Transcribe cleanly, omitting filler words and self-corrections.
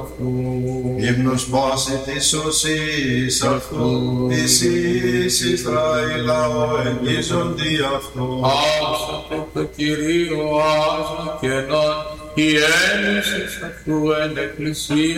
αυτού. Ύμνος πάση της σωσής αυτού, της εις Ισραήλ λαό εγγίζοντι αυτό. Άσατε το Κυρίο άζω κενόν, η ένωσης αυτού εν εκκλησία.